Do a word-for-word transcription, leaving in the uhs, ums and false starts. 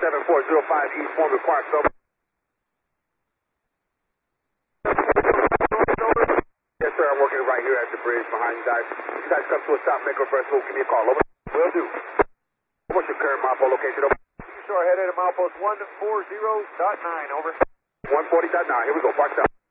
seven four zero five East Foreman Park, over. Yes, sir, I'm working right here at the bridge behind you guys. If you guys come to a stop, make a first move, give me a call, over. Will do. What's your current milepost location, over? Sure, headed at milepost one forty point nine, over. one forty point nine, here we go, park stop.